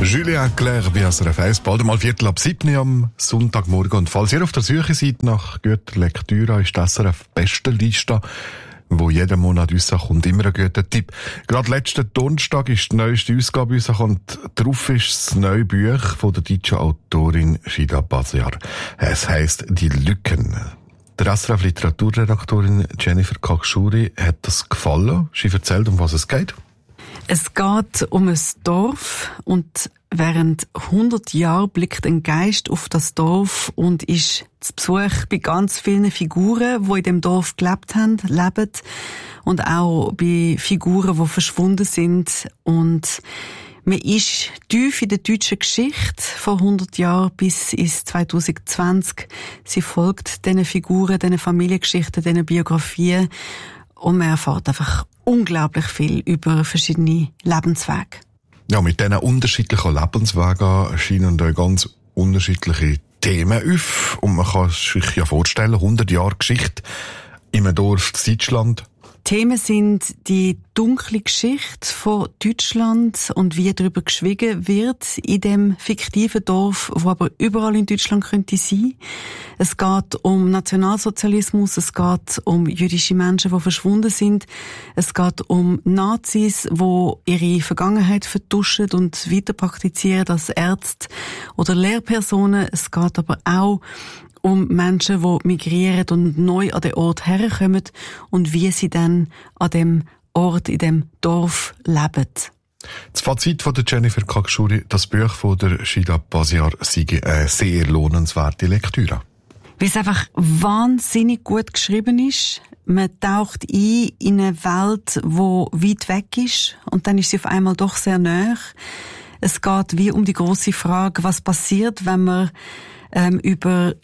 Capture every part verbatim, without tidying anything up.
Julien Clerc bei S R F eins, bald mal Viertel ab sieben am Sonntagmorgen. Und falls ihr auf der Suche seid nach guter Lektüre, ist das S R F Bestenliste, wo jeden Monat rauskommt, immer ein guter Tipp. Gerade letzten Donnerstag ist die neueste Ausgabe rausgekommen und drauf ist das neue Buch von der deutschen Autorin Shida Basiar. Es heisst «Die Lücken». Der S R F-Literaturredaktorin Jennifer Kakshuri hat das gefallen. Sie erzählt, um was es geht. Es geht um ein Dorf und während hundert Jahren blickt ein Geist auf das Dorf und ist zu Besuch bei ganz vielen Figuren, die in dem Dorf gelebt haben, leben und auch bei Figuren, die verschwunden sind. Und man ist tief in der deutschen Geschichte von hundert Jahren bis ins zwanzig zwanzig. Sie folgt diesen Figuren, diesen Familiengeschichten, diesen Biografien und man erfährt einfach unglaublich viel über verschiedene Lebenswege. Ja, mit diesen unterschiedlichen Lebenswegen scheinen da ganz unterschiedliche Themen auf. Und man kann sich ja vorstellen, hundert Jahre Geschichte in einem Dorf in Deutschland. Themen sind die dunkle Geschichte von Deutschland und wie darüber geschwiegen wird in dem fiktiven Dorf, wo aber überall in Deutschland könnte sein. Es geht um Nationalsozialismus, es geht um jüdische Menschen, die verschwunden sind. Es geht um Nazis, die ihre Vergangenheit vertuschen und weiter praktizieren als Ärzte oder Lehrpersonen. Es geht aber auch um Menschen, die migrieren und neu an den Ort herkommen und wie sie dann an dem Ort, in dem Dorf leben. Das Fazit von der Jennifer Kakshuri, das Buch von der Shida Basiar sei eine sehr lohnenswerte Lektüre. Weil es einfach wahnsinnig gut geschrieben ist. Man taucht ein in eine Welt, die weit weg ist und dann ist sie auf einmal doch sehr nahe. Es geht wie um die grosse Frage, was passiert, wenn man ähm, über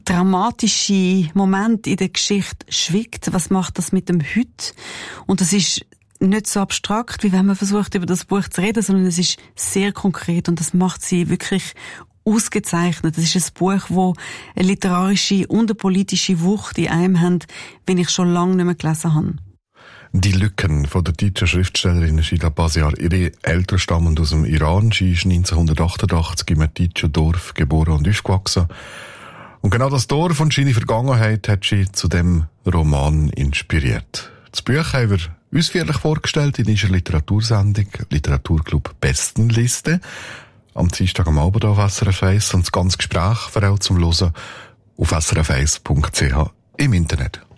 dramatische Momente in der Geschichte schwiegt. Was macht das mit dem Heute? Und das ist nicht so abstrakt, wie wenn man versucht, über das Buch zu reden, sondern es ist sehr konkret und das macht sie wirklich ausgezeichnet. Das ist ein Buch, das eine literarische und eine politische Wucht in einem hat, wie ich schon lange nicht mehr gelesen habe. Die Lücken von der deutschen Schriftstellerin Shida Basiar. Ihre Eltern stammen aus dem Iran. Sie ist neunzehnhundertachtundachtzig in einem deutschen Dorf geboren und aufgewachsen. Und genau das Dorf und seine Vergangenheit hat sie zu dem Roman inspiriert. Das Buch haben wir ausführlich vorgestellt in unserer Literatursendung Literaturclub Bestenliste. Am Dienstag am Abend auf S R F eins und das ganze Gespräch für auch zum Hören auf s r f eins punkt c h im Internet.